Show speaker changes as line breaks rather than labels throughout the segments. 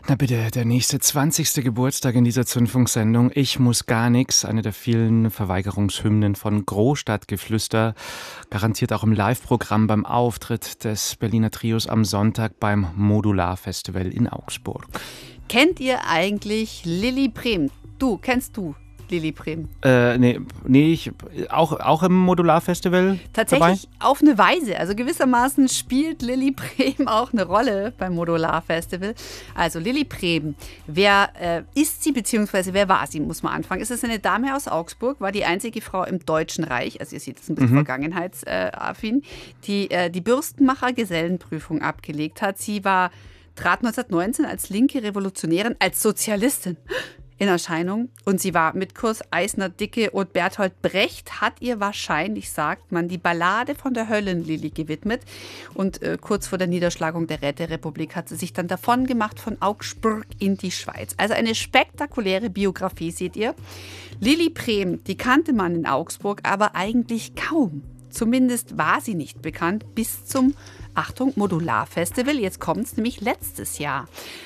Na bitte, der nächste 20. Geburtstag in dieser Zündfunksendung. Ich muss gar nix. Eine der vielen Verweigerungshymnen von Großstadtgeflüster. Garantiert auch im Live-Programm beim Auftritt des Berliner Trios am Sonntag beim Modular-Festival in Augsburg.
Kennt ihr eigentlich Lilly Brehm? Kennst du Lilly Brehm?
Nee, ich auch im Modular-Festival
Tatsächlich
dabei?
auf eine Weise. Also gewissermaßen spielt Lilly Brehm auch eine Rolle beim Modular-Festival. Also Lilly Brehm, wer ist sie, beziehungsweise wer war sie, muss man anfangen. Es ist eine Dame aus Augsburg, war die einzige Frau im Deutschen Reich, also ihr seht es ein bisschen vergangenheitsaffin, die Bürstenmacher-Gesellenprüfung abgelegt hat. Sie trat 1919 als linke Revolutionärin, als Sozialistin in Erscheinung. Und sie war mit Kurs Eisner Dicke und Bertolt Brecht hat ihr wahrscheinlich, sagt man, die Ballade von der Höllenlilly gewidmet. Und kurz vor der Niederschlagung der Räterepublik hat sie sich dann davon gemacht von Augsburg in die Schweiz. Also eine spektakuläre Biografie, seht ihr. Lilly Brehm, die kannte man in Augsburg, aber eigentlich kaum. Zumindest war sie nicht bekannt bis zum, Achtung, Modular-Festival. Jetzt kommt es nämlich letztes Jahr.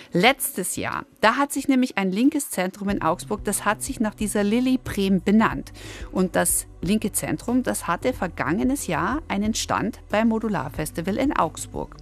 Da hat sich nämlich ein linkes Zentrum in Augsburg, das hat sich nach dieser Lilly Brehm benannt. Und das linke Zentrum, das hatte vergangenes Jahr einen Stand beim Modular-Festival in Augsburg.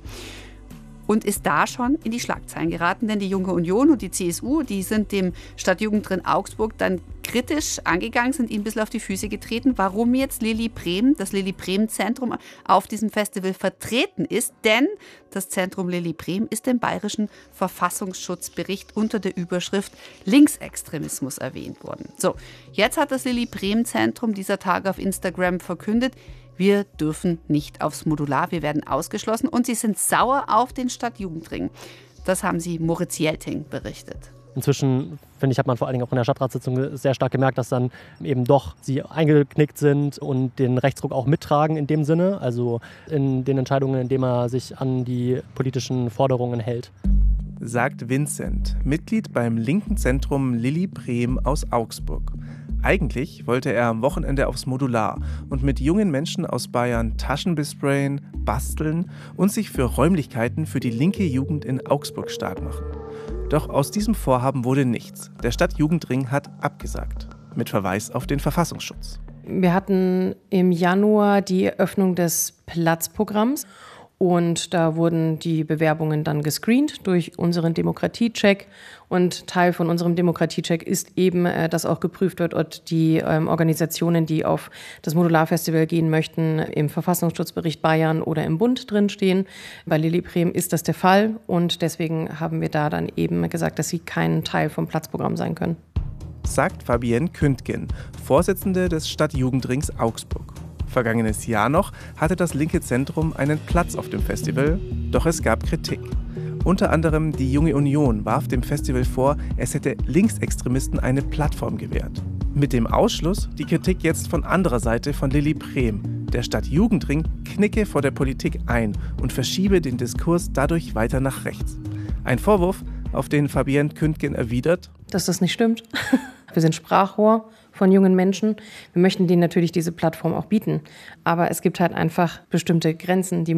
Und ist da schon in die Schlagzeilen geraten, denn die Junge Union und die CSU, die sind dem Stadtjugenddrin Augsburg dann kritisch angegangen, sind ihm ein bisschen auf die Füße getreten, warum jetzt Lilly Brehm, das Lilly Brehm Zentrum auf diesem Festival vertreten ist, denn das Zentrum Lilly Brehm ist im Bayerischen Verfassungsschutzbericht unter der Überschrift Linksextremismus erwähnt worden. So, jetzt hat das Lilly Brehm Zentrum dieser Tage auf Instagram verkündet, wir dürfen nicht aufs Modular, wir werden ausgeschlossen und sie sind sauer auf den Stadtjugendring. Das haben sie Moritz Jelting berichtet.
Inzwischen, finde ich, hat man vor allen Dingen auch in der Stadtratssitzung sehr stark gemerkt, dass dann eben doch sie eingeknickt sind und den Rechtsruck auch mittragen in dem Sinne, also in den Entscheidungen, indem er sich an die politischen Forderungen hält.
Sagt Vincent, Mitglied beim linken Zentrum Lilly Brehm aus Augsburg. Eigentlich wollte er am Wochenende aufs Modular und mit jungen Menschen aus Bayern Taschen besprayen, basteln und sich für Räumlichkeiten für die linke Jugend in Augsburg stark machen. Doch aus diesem Vorhaben wurde nichts. Der Stadtjugendring hat abgesagt, mit Verweis auf den Verfassungsschutz.
Wir hatten im Januar die Eröffnung des Platzprogramms. Und da wurden die Bewerbungen dann gescreent durch unseren Demokratiecheck. Und Teil von unserem Demokratiecheck ist eben, dass auch geprüft wird, ob die Organisationen, die auf das Modularfestival gehen möchten, im Verfassungsschutzbericht Bayern oder im Bund drinstehen. Bei Lilly Brehm ist das der Fall. Und deswegen haben wir da dann eben gesagt, dass sie kein Teil vom Platzprogramm sein können.
Sagt Fabienne Kündgen, Vorsitzende des Stadtjugendrings Augsburg. Vergangenes Jahr noch hatte das linke Zentrum einen Platz auf dem Festival, doch es gab Kritik. Unter anderem die Junge Union warf dem Festival vor, es hätte Linksextremisten eine Plattform gewährt. Mit dem Ausschluss die Kritik jetzt von anderer Seite von Lilly Brehm. Der Stadtjugendring knicke vor der Politik ein und verschiebe den Diskurs dadurch weiter nach rechts. Ein Vorwurf, auf den Fabienne Kündgen erwidert,
dass das nicht stimmt. Wir sind Sprachrohr von jungen Menschen. Wir möchten denen natürlich diese Plattform auch bieten. Aber es gibt halt einfach bestimmte Grenzen, die